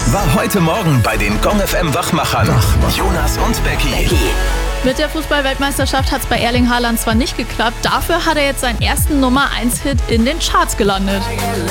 war heute Morgen bei den Gong FM Wachmachern. Jonas und Becky. Mit der Fußball-Weltmeisterschaft hat es bei Erling Haaland zwar nicht geklappt, dafür hat er jetzt seinen ersten Nummer-1-Hit in den Charts gelandet.